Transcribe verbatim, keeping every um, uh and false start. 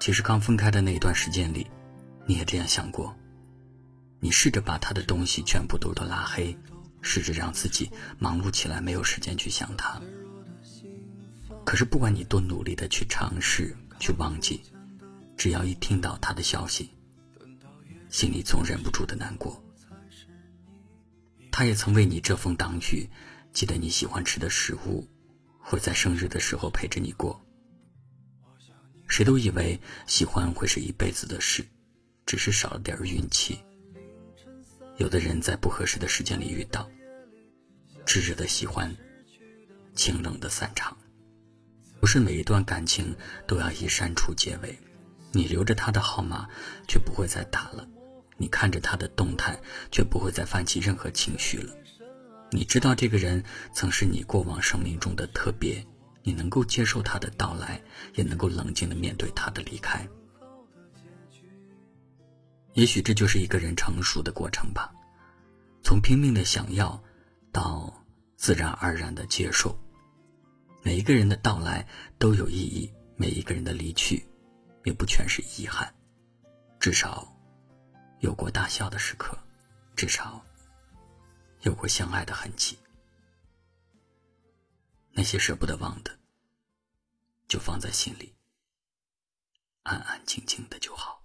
其实刚分开的那一段时间里，你也这样想过。你试着把他的东西全部都都拉黑，试着让自己忙碌起来，没有时间去想他。可是不管你多努力的去尝试去忘记，只要一听到他的消息，心里总忍不住的难过。他也曾为你遮风挡雨，记得你喜欢吃的食物，或在生日的时候陪着你过。谁都以为喜欢会是一辈子的事，只是少了点运气。有的人在不合适的时间里遇到，炙热的喜欢，清冷的散场。不是每一段感情都要以删除结尾，你留着他的号码，却不会再打了；你看着他的动态，却不会再泛起任何情绪了。你知道这个人曾是你过往生命中的特别，你能够接受他的到来，也能够冷静地面对他的离开。也许这就是一个人成熟的过程吧，从拼命的想要到自然而然的接受。每一个人的到来都有意义，每一个人的离去也不全是遗憾，至少有过大笑的时刻，至少有过相爱的痕迹。那些舍不得忘的，就放在心里，安安静静的就好。